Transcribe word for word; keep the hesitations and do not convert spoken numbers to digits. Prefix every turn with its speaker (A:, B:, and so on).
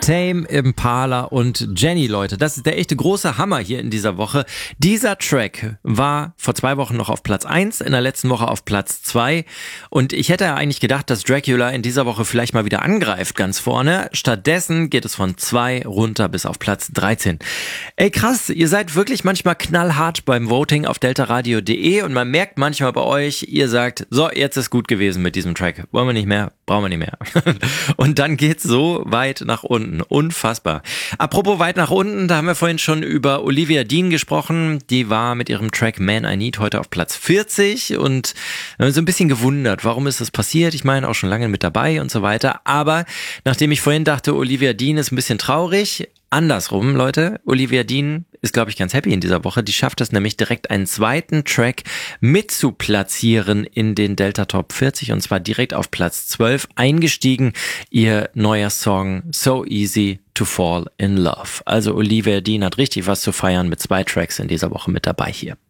A: Tame Impala und Jenny, Leute. Das ist der echte große Hammer hier in dieser Woche. Dieser Track war vor zwei Wochen noch auf Platz eins, in der letzten Woche auf Platz zwei. Und ich hätte ja eigentlich gedacht, dass Dracula in dieser Woche vielleicht mal wieder angreift ganz vorne. Stattdessen geht es von zwei runter bis auf Platz dreizehn. Ey krass, ihr seid wirklich manchmal knallhart beim Voting auf deltaradio punkt de und man merkt manchmal bei euch, ihr sagt, so, jetzt ist gut gewesen mit diesem Track. Wollen wir nicht mehr? Brauchen wir nicht mehr. Und dann geht's so weit nach unten. Unfassbar. Apropos weit nach unten, da haben wir vorhin schon über Olivia Dean gesprochen. Die war mit ihrem Track Man I Need heute auf Platz vierzig und wir haben so ein bisschen gewundert, warum ist das passiert? Ich meine, auch schon lange mit dabei und so weiter. Aber nachdem ich vorhin dachte, Olivia Dean ist ein bisschen traurig, andersrum, Leute, Olivia Dean ist, glaube ich, ganz happy in dieser Woche. Die schafft es nämlich direkt einen zweiten Track mit zu platzieren in den Delta Top vierzig und zwar direkt auf Platz zwölf eingestiegen. Ihr neuer Song So Easy to Fall in Love. Also Olivia Dean hat richtig was zu feiern mit zwei Tracks in dieser Woche mit dabei hier.